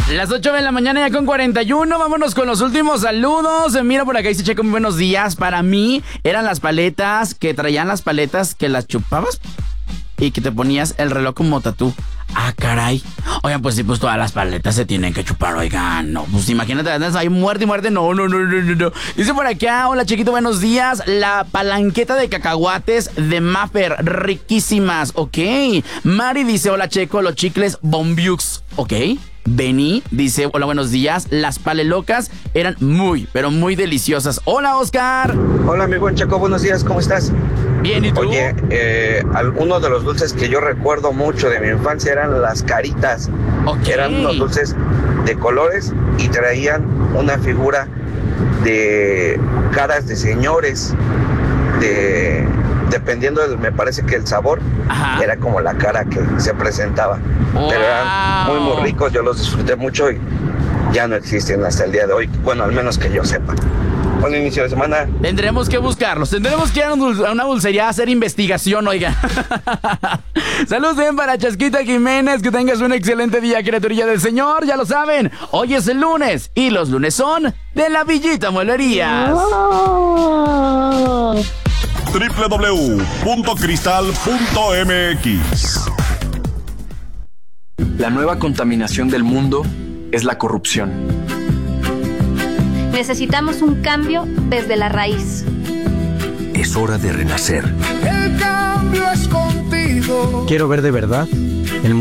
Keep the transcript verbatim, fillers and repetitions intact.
Las ocho de la mañana ya con cuarenta y uno, vámonos con los últimos saludos. Mira, por acá dice Checo, muy buenos días. Para mí eran las paletas, que traían las paletas que las chupabas y que te ponías el reloj como tatú. Ah, caray. Oigan, pues sí, pues todas las paletas se tienen que chupar, oigan. No, pues imagínate, andas ahí muerte y muerte. No, no, no, no, no, no. Dice por acá, hola chiquito, buenos días. La palanqueta de cacahuates de Maffer, riquísimas, ok. Mari dice, hola Checo, los chicles Bombiux, ok. Benny dice, hola, buenos días. Las palelocas eran muy, pero muy deliciosas. Hola, Oscar. Hola, mi buen Checo, buenos días, ¿cómo estás? Bien, ¿y tú? Oye, eh, uno de los dulces que yo recuerdo mucho de mi infancia eran las caritas. Okay. Eran unos dulces de colores y traían una figura de caras de señores, de dependiendo del, me parece que el sabor, ajá, era como la cara que se presentaba. Wow. Pero eran muy, muy ricos, yo los disfruté mucho y ya no existen hasta el día de hoy. Bueno, al menos que yo sepa. Buen inicio de semana. Tendremos que buscarlos, tendremos que ir a una dulcería a hacer investigación, oiga. Saludos bien para Chasquita Jiménez, que tengas un excelente día, criaturilla del Señor. Ya lo saben, hoy es el lunes y los lunes son de la Villita Mueblerías. Oh. doble u doble u doble u punto cristal punto m x. La nueva contaminación del mundo es la corrupción. Necesitamos un cambio desde la raíz. Es hora de renacer. El cambio es contigo. Quiero ver de verdad